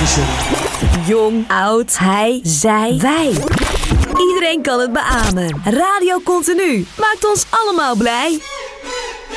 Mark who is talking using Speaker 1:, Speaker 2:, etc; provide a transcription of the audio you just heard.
Speaker 1: Hilversum.
Speaker 2: Jong, oud, hij, zij, wij. Iedereen kan het beamen. Radio Continu maakt ons allemaal blij.